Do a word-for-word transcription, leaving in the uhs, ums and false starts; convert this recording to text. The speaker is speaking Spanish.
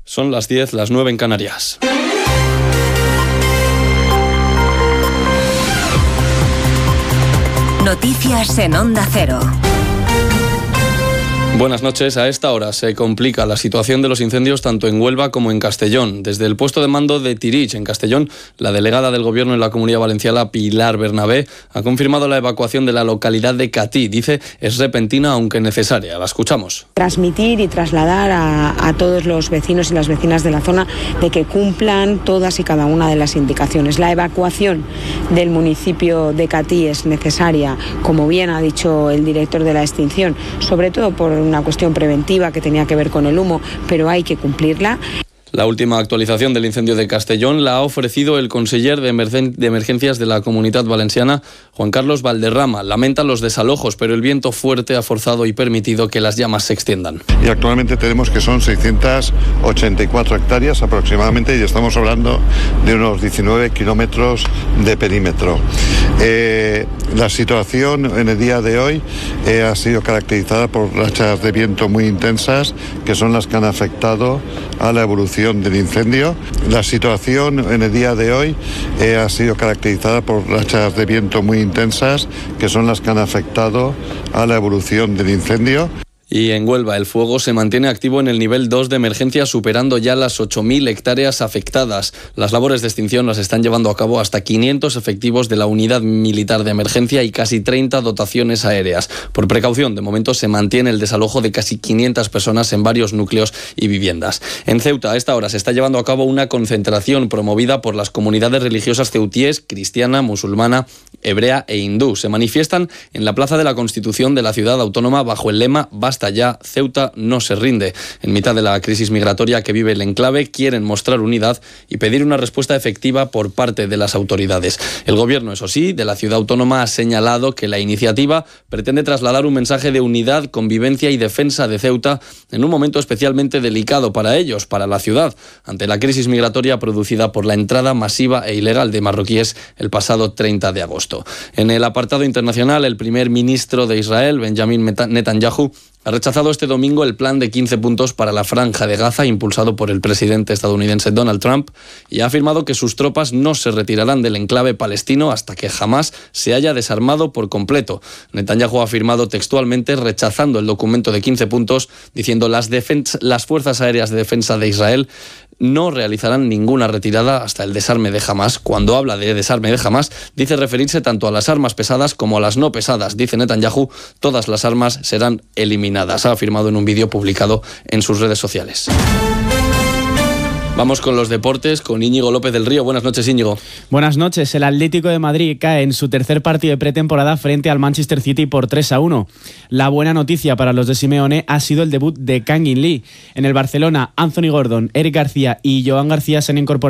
Son las diez, las nueve en Canarias. Noticias en Onda Cero. Buenas noches. A esta hora se complica la situación de los incendios tanto en Huelva como en Castellón. Desde el puesto de mando de Tirich, en Castellón, la delegada del Gobierno en la Comunidad Valenciana, Pilar Bernabé, ha confirmado la evacuación de la localidad de Catí. Dice, es repentina aunque necesaria. La escuchamos. Transmitir y trasladar a, a todos los vecinos y las vecinas de la zona de que cumplan todas y cada una de las indicaciones. La evacuación del municipio de Catí es necesaria, como bien ha dicho el director de la extinción, sobre todo por una cuestión preventiva que tenía que ver con el humo, pero hay que cumplirla. La última actualización del incendio de Castellón la ha ofrecido el conseller de, emergen- de emergencias de la Comunitat Valenciana, Juan Carlos Valderrama. Lamenta los desalojos, pero el viento fuerte ha forzado y permitido que las llamas se extiendan. Y actualmente tenemos que son seiscientas ochenta y cuatro hectáreas aproximadamente y estamos hablando de unos diecinueve kilómetros de perímetro. Eh, la situación en el día de hoy eh, ha sido caracterizada por rachas de viento muy intensas, que son las que han afectado a la evolución del incendio. La situación en el día de hoy eh, ha sido caracterizada por rachas de viento muy intensas, que son las que han afectado a la evolución del incendio. Y en Huelva el fuego se mantiene activo en el nivel dos de emergencia, superando ya las ocho mil hectáreas afectadas. Las labores de extinción las están llevando a cabo hasta quinientos efectivos de la Unidad Militar de Emergencia y casi treinta dotaciones aéreas. Por precaución, de momento se mantiene el desalojo de casi quinientas personas en varios núcleos y viviendas. En Ceuta, a esta hora se está llevando a cabo una concentración promovida por las comunidades religiosas ceutíes, cristiana, musulmana, hebrea e hindú. Se manifiestan en la Plaza de la Constitución de la ciudad autónoma bajo el lema "Basta ya, Ceuta no se rinde". En mitad de la crisis migratoria que vive el enclave, quieren mostrar unidad y pedir una respuesta efectiva por parte de las autoridades. El gobierno, eso sí, de la ciudad autónoma ha señalado que la iniciativa pretende trasladar un mensaje de unidad, convivencia y defensa de Ceuta en un momento especialmente delicado para ellos, para la ciudad, ante la crisis migratoria producida por la entrada masiva e ilegal de marroquíes el pasado treinta de agosto. En el apartado internacional, el primer ministro de Israel, Benjamin Netanyahu, ha rechazado este domingo el plan de quince puntos para la Franja de Gaza impulsado por el presidente estadounidense Donald Trump y ha afirmado que sus tropas no se retirarán del enclave palestino hasta que Hamás se haya desarmado por completo. Netanyahu ha afirmado textualmente, rechazando el documento de quince puntos, diciendo las, defens- las fuerzas aéreas de defensa de Israel no realizarán ninguna retirada hasta el desarme de Hamás. Cuando habla de desarme de Hamás, dice referirse tanto a las armas pesadas como a las no pesadas. Dice Netanyahu, todas las armas serán eliminadas. Ha afirmado en un vídeo publicado en sus redes sociales. Vamos con los deportes, con Íñigo López del Río. Buenas noches, Íñigo. Buenas noches. El Atlético de Madrid cae en su tercer partido de pretemporada frente al Manchester City por tres a uno. La buena noticia para los de Simeone ha sido el debut de Kang In Lee. En el Barcelona, Anthony Gordon, Eric García y Joan García se han incorporado